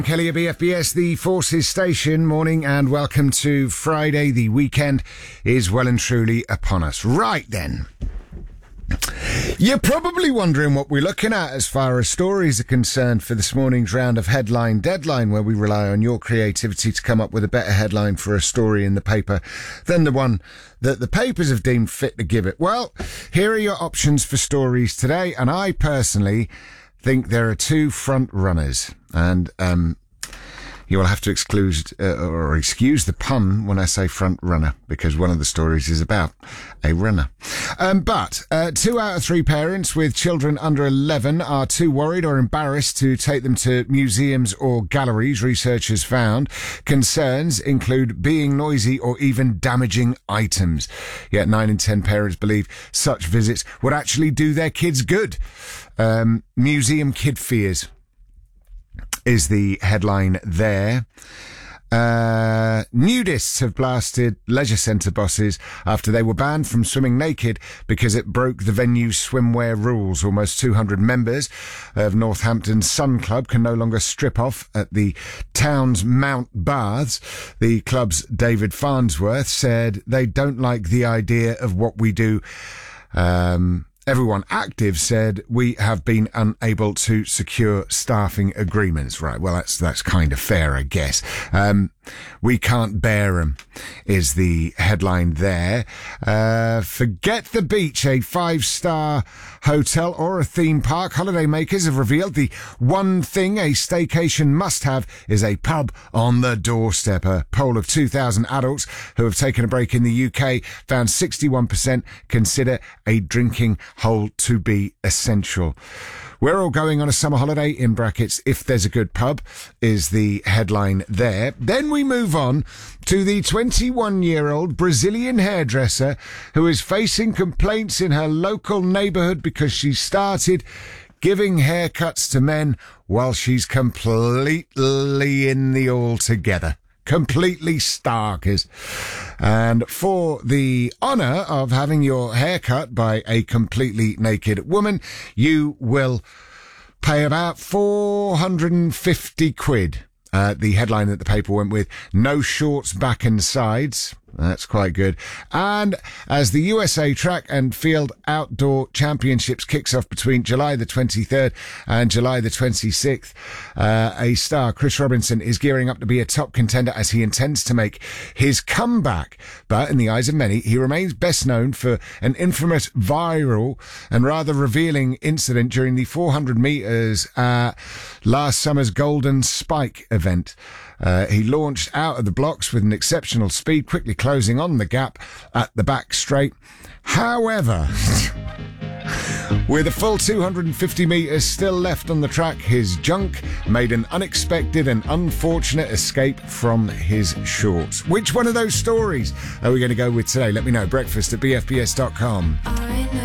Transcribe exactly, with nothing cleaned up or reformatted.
Kelly at B F B S, the Forces Station. Morning and welcome to Friday. The weekend is well and truly upon us. Right then. You're probably wondering what we're looking at as far as stories are concerned for this morning's round of Headline Deadline, where we rely on your creativity to come up with a better headline for a story in the paper than the one that the papers have deemed fit to give it. Well, here are your options for stories today, and I personally think there are two front runners, and um, you will have to exclude uh, or excuse the pun when I say front runner, because one of the stories is about a runner. Um, but uh, two out of three parents with children under eleven are too worried or embarrassed to take them to museums or galleries, researchers found. Concerns include being noisy or even damaging items. Yet nine in ten parents believe such visits would actually do their kids good. Um, museum kid fears is the headline there. Uh, nudists have blasted leisure centre bosses after they were banned from swimming naked because it broke the venue's swimwear rules. Almost two hundred members of Northampton's Sun Club can no longer strip off at the town's Mount Baths. The club's David Farnsworth said they don't like the idea of what we do. Um... Everyone active said we have been unable to secure staffing agreements. Right, well, that's that's kind of fair, I guess. Um, we can't bear 'em is the headline there. Uh, forget the beach, a five-star hotel or a theme park. Holidaymakers have revealed the one thing a staycation must have is a pub on the doorstep. A poll of two thousand adults who have taken a break in the U K found sixty-one percent consider a drinking hole to be essential. We're all going on a summer holiday, in brackets, if there's a good pub, is the headline there. Then we move on to the twenty-one-year-old Brazilian hairdresser who is facing complaints in her local neighbourhood because she started giving haircuts to men while she's completely in the altogether. Completely starkers. And for the honour of having your hair cut by a completely naked woman, you will pay about four hundred fifty quid. Uh, the headline that the paper went with, no shorts, back and sides. That's quite good. And as the U S A Track and Field Outdoor Championships kicks off between July the twenty-third and July the twenty-sixth, uh, a star, Chris Robinson, is gearing up to be a top contender as he intends to make his comeback. But in the eyes of many, he remains best known for an infamous, viral and rather revealing incident during the four hundred metres at last summer's Golden Spike event. Uh, he launched out of the blocks with an exceptional speed, quickly closing on the gap at the back straight. However, with a full two hundred fifty metres still left on the track, his junk made an unexpected and unfortunate escape from his shorts. Which one of those stories are we going to go with today? Let me know. Breakfast at b f b s dot com.